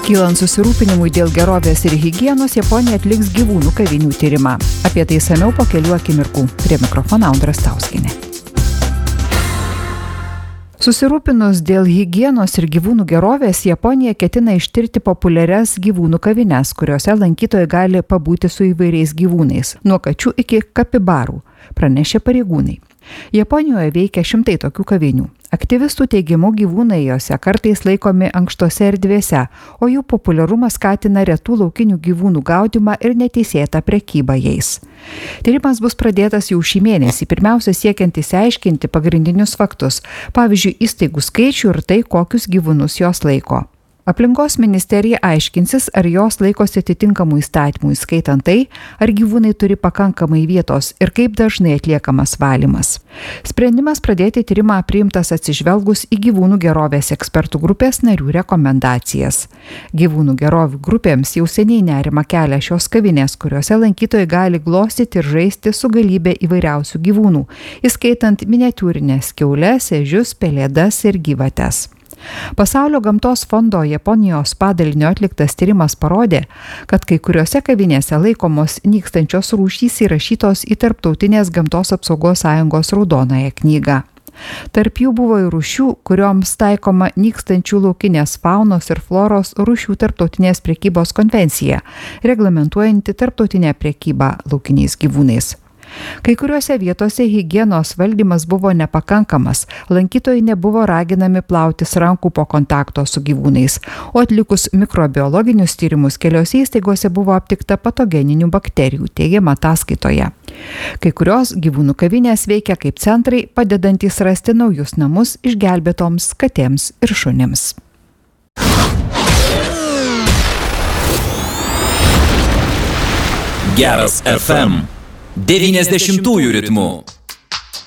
Kylant susirūpinimui dėl gerovės ir higienos, Japonija atliks gyvūnų kavinių tyrimą. Apie tai išsamiau po kelių akimirkų. Prie mikrofono Audra Stauskienė. Susirūpinus dėl higienos ir gyvūnų gerovės, Japonija ketina ištirti populiarias gyvūnų kavines, kuriuose lankytojai gali pabūti su įvairiais gyvūnais, nuo kačių iki kapibarų, pranešė pareigūnai. Japonijoje veikia šimtai tokių kavinių. Aktyvistų teigimu gyvūnai jose kartais laikomi ankštose erdvėse, o jų populiarumas skatina retų laukinių gyvūnų gaudymą ir neteisėtą prekybą jais. Tyrimas bus pradėtas jau šį mėnesį, pirmiausia siekiant išsiaiškinti pagrindinius faktus, pavyzdžiui, įstaigų skaičių ir tai, kokius gyvūnus jos laiko. Aplinkos ministerija aiškinsis, ar jos laikosi atitinkamų įstatymų, įskaitant tai, ar gyvūnai turi pakankamai vietos ir kaip dažnai atliekamas valymas. Sprendimas pradėti tyrimą priimtas atsižvelgus į gyvūnų gerovės ekspertų grupės narių rekomendacijas. Gyvūnų gerovių grupėms jau seniai nerima kelia šios kavinės, kuriuose lankytojai gali glostyti ir žaisti su galybė įvairiausių gyvūnų, įskaitant miniatiūrines kiaules, ežius, pelėdas ir gyvates. Pasaulio gamtos fondo Japonijos padalinio atliktas tyrimas parodė, kad kai kuriuose kavinėse laikomos nykstančios rūšys įrašytos į Tarptautinės gamtos apsaugos sąjungos raudonąją knygą. Tarp jų buvo ir rūšių, kurioms taikoma nykstančių laukinės faunos ir floros rūšių tarptautinės prekybos konvencija, reglamentuojanti tarptautinę prekybą laukiniais gyvūnais. Kai kuriuose vietose higienos valdymas buvo nepakankamas, lankytojai nebuvo raginami plautis rankų po kontakto su gyvūnais, o atlikus mikrobiologinius tyrimus keliose įstaigose buvo aptikta patogeninių bakterijų, teigiama ataskaitoje. Kai kurios gyvūnų kavinės veikia kaip centrai, padedantys rasti naujus namus išgelbėtoms katėms ir šunims. Geras FM 90-ųjų ritmų.